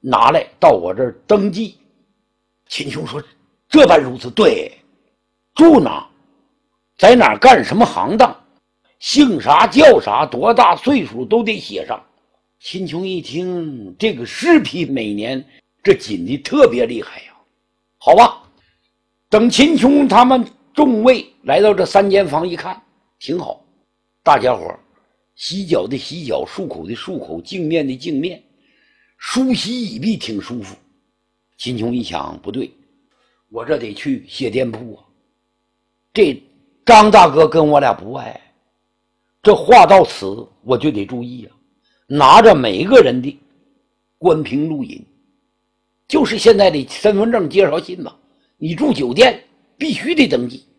拿来到我这儿登记。秦琼说：这般如此？对，住哪，在哪儿干什么行当，姓啥叫啥，多大岁数都得写上。秦琼一听，这个尸皮每年这紧的特别厉害呀。好吧，等秦琼他们众位来到这3间房一看，挺好，大家伙洗脚的洗脚，漱口的漱口，净面的净面，梳洗已毕，挺舒服。秦琼一想，不对，我这得去写店铺啊，这张大哥跟我俩不爱，这话到此我就得注意啊，拿着每一个人的关凭录音，就是现在的身份证介绍信嘛，你住酒店必须得登记。